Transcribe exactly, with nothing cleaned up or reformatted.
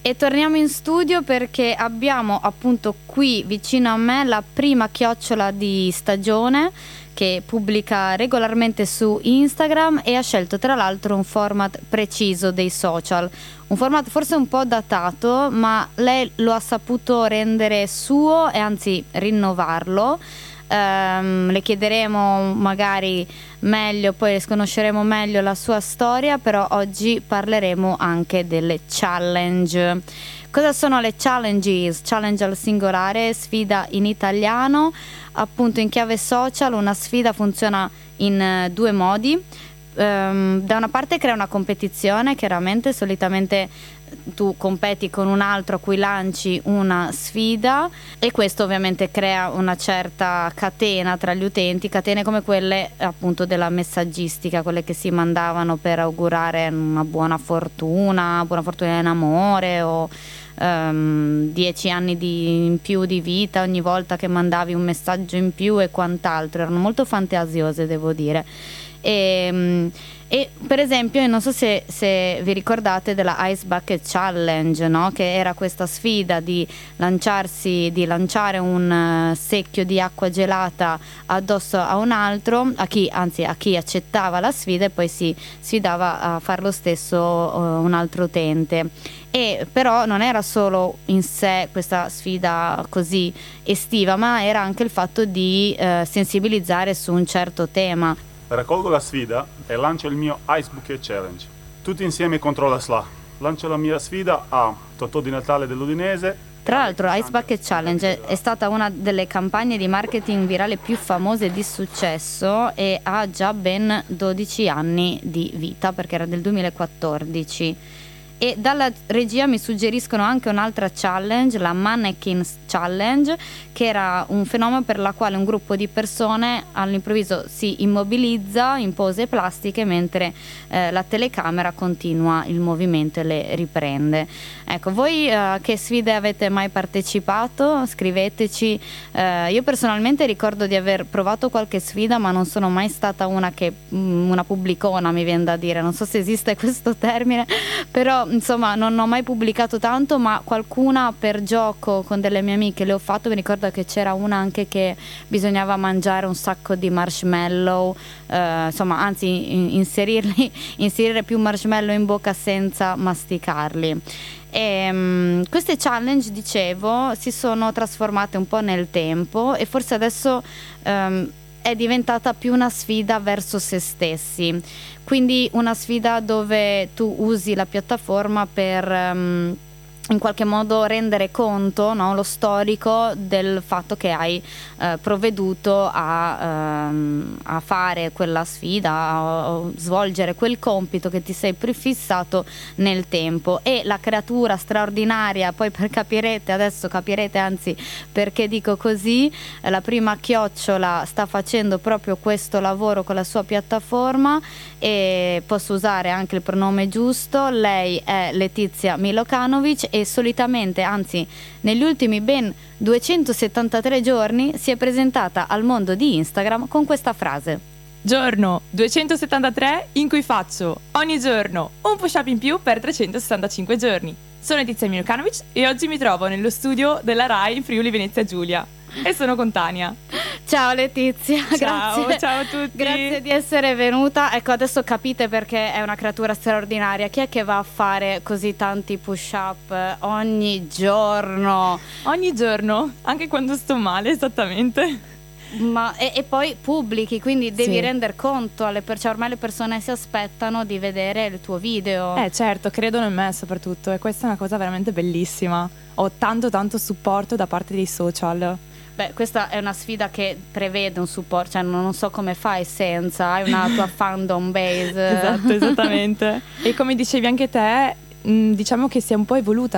E torniamo in studio perché abbiamo appunto qui vicino a me la prima chiocciola di stagione che pubblica regolarmente su Instagram e ha scelto tra l'altro un format preciso dei social, un format forse un po' datato, ma lei lo ha saputo rendere suo e anzi rinnovarlo. Um, le chiederemo magari meglio, poi conosceremo meglio la sua storia, però oggi parleremo anche delle challenge. Cosa sono le challenges? Challenge al singolare, sfida in italiano, appunto in chiave social. Una sfida funziona in uh, due modi. Um, da una parte crea una competizione, chiaramente, solitamente tu competi con un altro a cui lanci una sfida e questo ovviamente crea una certa catena tra gli utenti, catene come quelle appunto della messaggistica, quelle che si mandavano per augurare una buona fortuna, buona fortuna in amore o um, dieci anni di, in più di vita ogni volta che mandavi un messaggio in più e quant'altro. Erano molto fantasiose, devo dire. E, e per esempio non so se, se vi ricordate della Ice Bucket Challenge, no? Che era questa sfida di lanciarsi di lanciare un uh, secchio di acqua gelata addosso a un altro, a chi anzi a chi accettava la sfida, e poi si sfidava a fare lo stesso uh, un altro utente. E però non era solo in sé questa sfida così estiva, ma era anche il fatto di uh, sensibilizzare su un certo tema. Raccolgo la sfida e lancio il mio Ice Bucket Challenge. Tutti insieme contro la S L A. Lancio la mia sfida a Totò di Natale dell'Udinese. Tra l'altro Ice Bucket Challenge è stata una delle campagne di marketing virale più famose e di successo e ha già ben dodici anni di vita perché era del duemilaquattordici. E dalla regia mi suggeriscono anche un'altra challenge, la Mannequins Challenge, che era un fenomeno per la quale un gruppo di persone all'improvviso si immobilizza in pose plastiche mentre eh, la telecamera continua il movimento e le riprende. Ecco, voi eh, che sfide avete mai partecipato? Scriveteci. Eh, io personalmente ricordo di aver provato qualche sfida, ma non sono mai stata una che mh, una pubblicona, mi viene da dire, non so se esiste questo termine, però insomma non ho mai pubblicato tanto, ma qualcuna per gioco con delle mie amiche le ho fatto. Mi ricordo che c'era una anche che bisognava mangiare un sacco di marshmallow, eh, insomma anzi inserirli, inserire più marshmallow in bocca senza masticarli. E, um, queste challenge, dicevo, si sono trasformate un po' nel tempo e forse adesso um, è diventata più una sfida verso se stessi, quindi una sfida dove tu usi la piattaforma per um, in qualche modo rendere conto, no, lo storico del fatto che hai eh, provveduto a, ehm, a fare quella sfida, a, a svolgere quel compito che ti sei prefissato nel tempo. E la creatura straordinaria, poi per capirete, adesso capirete anzi perché dico così, eh, la prima chiocciola sta facendo proprio questo lavoro con la sua piattaforma e posso usare anche il pronome giusto. Lei è Letizia Milokanovic e solitamente, anzi negli ultimi ben duecentosettantatré giorni, si è presentata al mondo di Instagram con questa frase: giorno duecentosettantatré in cui faccio ogni giorno un push up in più per trecentosessantacinque giorni. Sono Letizia Milokanovic e oggi mi trovo nello studio della Rai in Friuli Venezia Giulia e sono con Tania. Ciao Letizia, ciao, grazie. Ciao a tutti. Grazie di essere venuta. Ecco, adesso capite perché è una creatura straordinaria. Chi è che va a fare così tanti push-up ogni giorno? Ogni giorno, anche quando sto male, esattamente. Ma, e, e poi pubblichi, quindi devi sì. rendere conto alle persone, ormai le persone si aspettano di vedere il tuo video. Eh certo, credono in me soprattutto e questa è una cosa veramente bellissima. Ho tanto tanto supporto da parte dei social. Beh, questa è una sfida che prevede un supporto, cioè non so come fai senza, hai una tua fandom base. Esatto, esattamente. E come dicevi anche te, diciamo che si è un po' evoluta